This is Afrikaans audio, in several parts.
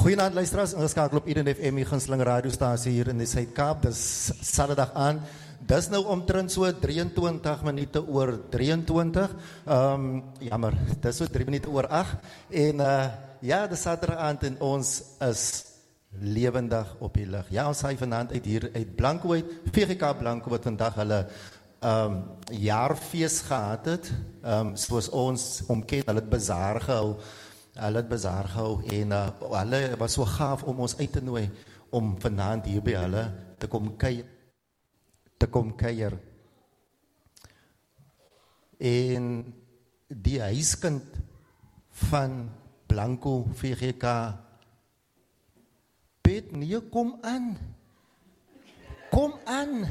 Goeienaand luisteraars, ingeskakel op Eden FM, die gunsteling radiostasie hier in die Suid-Kaap. Dis Saterdag aan. Dis nou omtrent so 23 minute oor 23. Jammer, dis so 3 minute oor 8. En ja, dis Saterdag aand en ons is lewendig op die lig. Ja, ons saai vanaand uit hier uit Blanco uit, VGK Blanco wat vandag hulle jaarfees gehad het. Soos ons omken, hulle het bazaar gehou. Hulle het bazaar gehou en hulle was so gaaf om ons uit te nooi om vanaand hier by hulle te kom kuier. En die huiskind van Blanco VGK, Piet, nee, kom aan. Kom aan.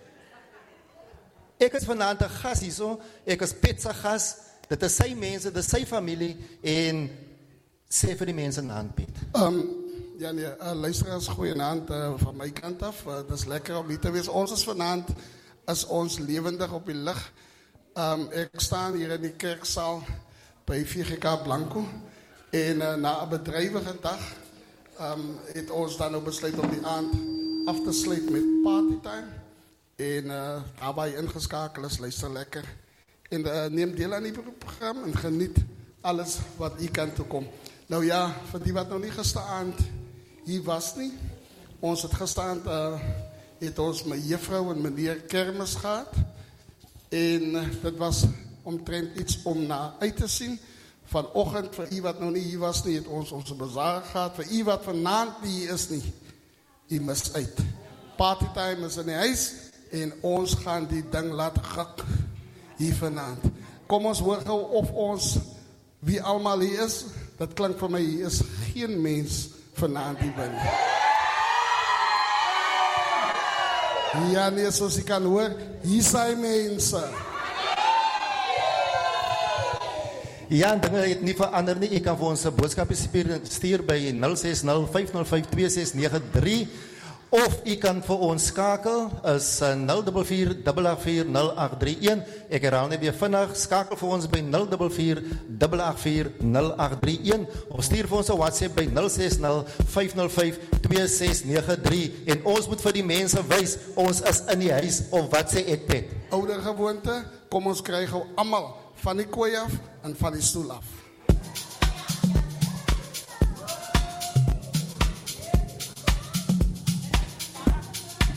Ek is vanaand 'n gas hierso, ek is Piet se gas, dit is sy mense, dit is sy familie en sê vir die mense naam, Piet. Ja nee, luisteraars, goeienaand van my kant af. Het is lekker om hier te wees. Ons is vanaand, is ons lewendig op die lig. Ek staan hier in die kerksaal by VGK Blanco en na 'n bedrywige dag het ons dan nou besluit om die aand af te sluit met partytime. En daar waar jy ingeskakel is, luister lekker. En neem deel aan die program en geniet alles wat hier kan toekom. Nou ja, vir die wat nog nie gisterand hier was nie. Ons het gisterand het ons my juffrou en meneer kermis gehad. En dit was omtrent iets om na uit te sien. Vanoggend, vir u wat nog nie hier was nie, het ons onze bazaar gehad. Vir u wat vanaand nie hier is nie, u mis uit. Partytime is in die huis en ons gaan die ding laat gek hier vanaand. Kom ons hoor gou of ons, wie allemaal hier is. Dat klink vir my, hier is geen mens vanaand hier binne. Ja nee, soos jy kan hoor, hier sy mense. Ja, en dinge het nie verander nie. Ek kan vir ons 'n boodskap stuur by 060-505-2693 of u kan vir ons skakel is 044-884-0831. Ek herhaal net weer vinnig, skakel vir ons by 044-884-0831 of stuur vir ons 'n WhatsApp by 060-505-2693 en ons moet vir die mense wys, ons is in die huis, of wat sê ek, Pet? Ouder gewoonte, kom ons kry gou almal van die kooi af en van die stoel af.